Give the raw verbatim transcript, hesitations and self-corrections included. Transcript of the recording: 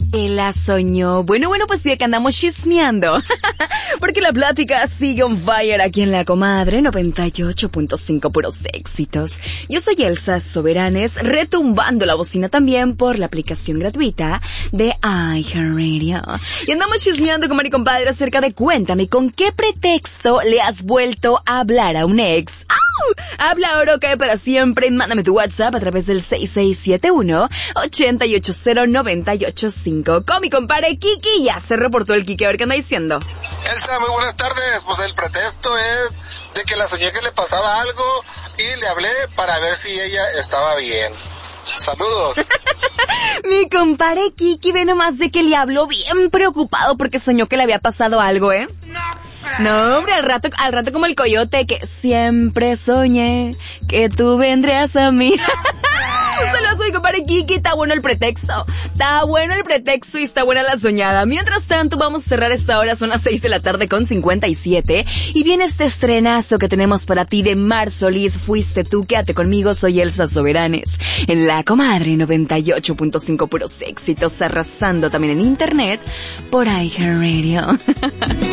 Él la soñó. Bueno, bueno, pues sí, que andamos chismeando. Porque la plática sigue on fire aquí en La Comadre noventa y ocho punto cinco, puros éxitos. Yo soy Elsa Soberanes, retumbando la bocina también por la aplicación gratuita de iHeartRadio. Y andamos chismeando, comadre y compadre, acerca de cuéntame, ¿con qué pretexto le has vuelto a hablar a un ex? ¡Au! Habla ahora o cae para siempre. Mándame tu WhatsApp a través del seis seis siete uno, ocho ocho cero, nueve ocho cinco. Con mi compadre Kiki, ya se reportó el Kiki, a ver qué anda diciendo. Elsa, muy buenas tardes. Pues el pretexto es de que la soñé que le pasaba algo y le hablé para ver si ella estaba bien. Saludos. Mi compadre Kiki ve nomás de que le habló bien preocupado porque soñó que le había pasado algo, ¿eh? No, hombre, al rato, al rato como el coyote que siempre soñé que tú vendrías a mí. Se lo soy, compadre Kiki, está bueno el pretexto. Está bueno el pretexto y está buena la soñada. Mientras tanto, vamos a cerrar esta hora, son las seis de la tarde con cincuenta y siete. Y viene este estrenazo que tenemos para ti de Mar Solís, Fuiste tú, quédate conmigo, soy Elsa Soberanes. En La Comadre noventa y ocho punto cinco, puros éxitos, arrasando también en internet por iHeartRadio.